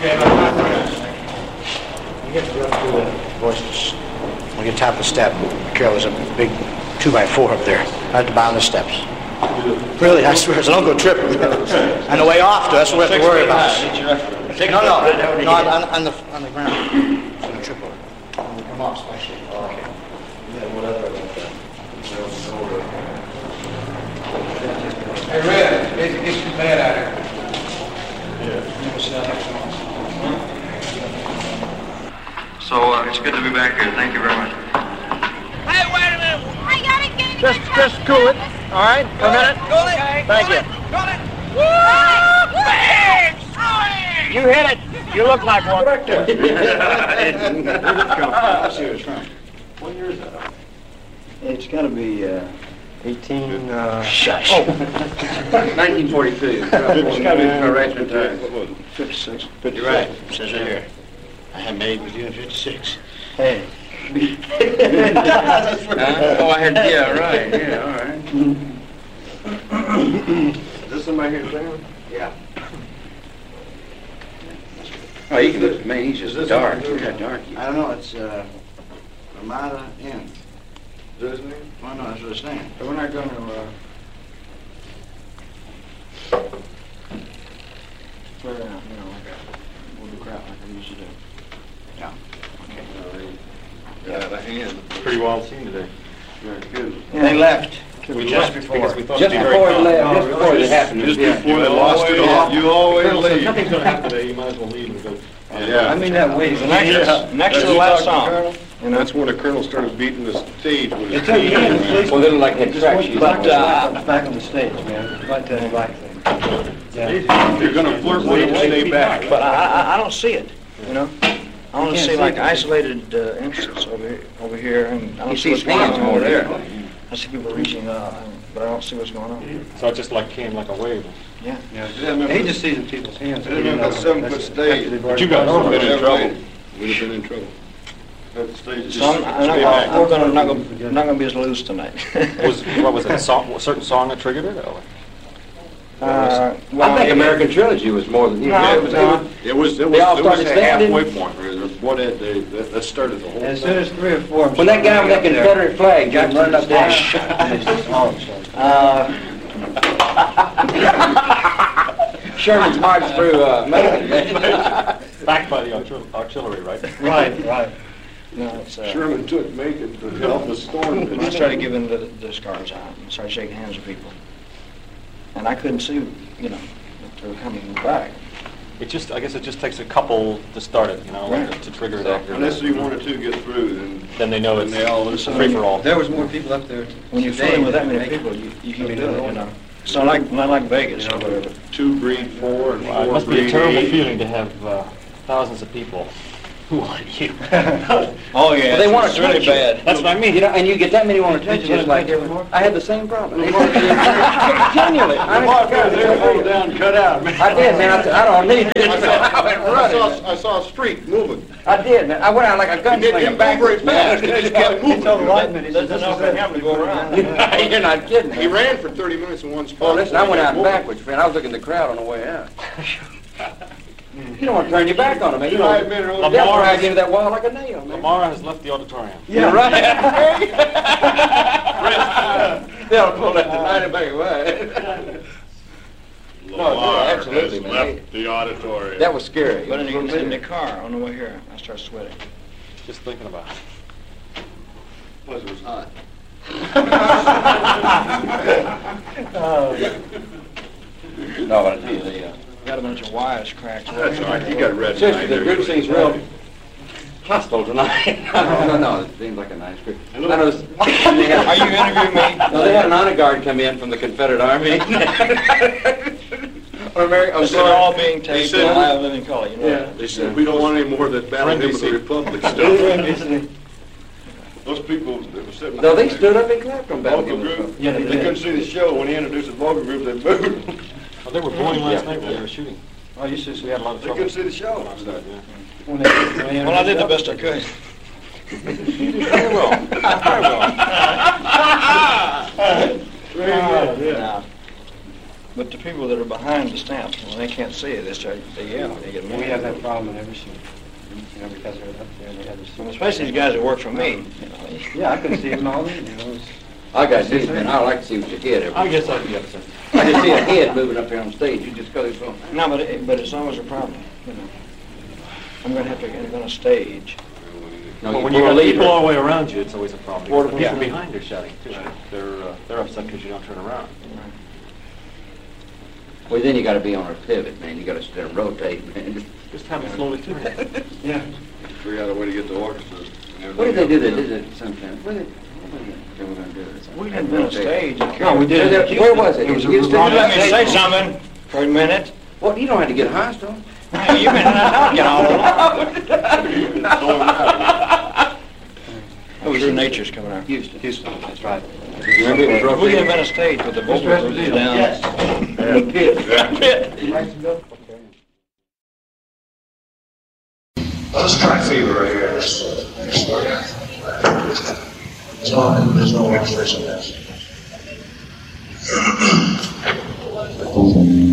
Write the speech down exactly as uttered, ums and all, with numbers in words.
Okay, we get up to the voices. When you top the step, Carol, there's a big two by four up there, right at the bottom of the steps. Really, I swear, so don't go tripping. On the way off, though, that's what we have to worry about. No, no, no, on, on the on the ground. It's gonna trip over. When we come off, especially. Okay. Yeah, whatever about that. Hey, Red, it's, it's too bad out here. Yeah. So uh, it's good to be back here. Thank you very much. Hey, wait a minute. I gotta get it. Just, just cool it. All right, a minute. Cool it. Thank you. Cool it. Woo! Bang! You hit it. You look like one. I see where it's from. What year is that? It's got to be uh, eighteen. Uh, Shush. Oh, nineteen forty-two. It's got to be correction time. What was it? fifty-six. You're right. It says right here. I had made with you in fifty-six. Hey. uh, oh, I had, yeah, right, yeah, all right. Is this somebody here playing? Yeah. Oh, you can look, man, he's just dark. Look how dark he is. I don't know. It's uh, Ramada Inn. Is that his name? Well, no, that's what it's saying. So we're not going to uh, clear out, you know, like a, we'll do crap like we usually do. Yeah. Yeah, the hand. Pretty wild scene today. Very good. Yeah. They left We just left before. because we thought Just it'd be before very it left. calm. Just before it happened. Just Yeah. before they lost it all. You always Colonel said, leave. nothing's going to happen today. You might as well leave and go. Yeah. I mean that way. Next, Next to the last song. And that's when the colonel started beating the stage with his It's okay. teeth. Well, they look like head track shoes. But uh, back on the stage, man. Like that black thing. Yeah. If you're going to flirt with him, stay back. But I, I, I don't see it. You know. I want to see like isolated uh, instances over here, over here, and I don't You see see what's his going hands on more over there. there. I see people reaching up, but I don't see what's going on. So it just like came like a wave. Yeah. Yeah, He just sees in people's hands. They didn't have that seven foot stage. But you guys would would have been in trouble. trouble. We'd have been in trouble. That stage is So I'm, I'm not, gonna, we're gonna not gonna not gonna be as loose tonight. Was what was it? A, song, a certain song that triggered it? Or? Uh, well, I think American Trilogy was more than you. No, Yeah, it was, no. it was, it was, They all it was started a standing. halfway point. Right? What had they, that, that started the whole As thing. soon as three or four. When that guy with that Confederate flag got running up there. Uh, Sherman's marched through uh, Macon. Backed by the artil- artillery, right? right, right. No, it's, uh, Sherman took Macon to help the storm. I started giving the, the scars out and started shaking hands with people. And I couldn't see, you know, that they were coming back. It just, I guess, it just takes a couple to start it, you know, like Right. to trigger it off. Unless you one or two get through, then, Then they know then it's they all it's listen. free for all. There was more people up there. When you're today fooling with that than many Macon. people, you, you can do it, you know. It's not like, not like Vegas or whatever. Two breed four and Wow, it four must be a breed terrible eight. feeling to have uh, thousands of people who want you. Oh, yeah. Well, they want it's to really touch you. bad. That's what I mean. You know, and you get that many want to touch you. It's like, I had the same problem. They wanted to continually. I mean, They were pulled down, cut out. I did, man. I, said, I don't need this. I went I running. saw, I saw a streak moving. I did, man. I went out like a It didn't gunslinger move back. very fast. It just kept moving. There's enough for him to go around. You're not kidding. He Man. ran for thirty minutes in one spot. Well, listen, I went out Moving. backwards, friend. I was looking at the crowd on the way out. You don't want to turn your back on them, man. You Five know, minutes early. they'll Lamar drag is- you into that wall like a nail, man. Lamara has left the auditorium. You're right. They'll pull that tonight back away. Lamar absolutely, has man. left the auditorium. That was scary. But in the, in the car on the way here, I started sweating. Just thinking about it. Plus it was hot. No, but I tell you, the, uh, Got a bunch of wires cracked. That's all right. You got red. seriously, the group seems real hostile tonight. no, no, no, it seems like a nice group. I noticed, Are you interviewing me? no, they had an honor guard come in from the Confederate Army. Or American, I'm They're sorry. all being taped said- in live living color, you know Yeah. that. They said, we don't want any more of that Battle Hymn of the Friendly Republic stuff. Those people that were sitting. No, they stood up and clapped from Battle Vocal Hymn of the group, Republic. Yeah, they they did. couldn't see the show. When he introduced the vocal group, they booed. Well, they were booing last Yeah. night when they were shooting. Oh, you see, We had a lot of They trouble. couldn't see the show. Outside, yeah. when they, when they well, I did the best I could. Very well. Very well. Very good. Yeah. But the people that are behind the stamp, when they can't see it, they start, they yell, they get mad. We have that problem in every city. You know, because they're up there and they have the Well, especially these guys that work for me, you know. Yeah, I can see them all, you know. it's- I got this, man. I like to see what you get every. I guess I'd be upset. I just see a head moving up here on stage. You just go so. No, but it, but it's always a problem, you know. I'm gonna have to get on a stage. No, Well, you when you pull a got leader. people all the way around you, it's always a problem. Or Because the the people people- behind are shouting too. They're uh, they're upset because you don't turn around. Well, then you got to be on a pivot, man. You got to sit there and rotate, man. Just have it slowly turn. Yeah. Figure out a way to get the orchestra. What did they do? They did it sometimes. What did they, they were going to do this? We didn't invent a stage. No, we did it. Where was it? It was a You stood Let on me stage. say something for a minute. Well, you don't have to get hostile. You've been talking all along. Oh, your nature's coming out. Houston. Houston, that's right. Remember it was rough. We invent a stage with the vocal groups down. Yeah, pit. Let's try fever right here. There's no, there's no illustration in this.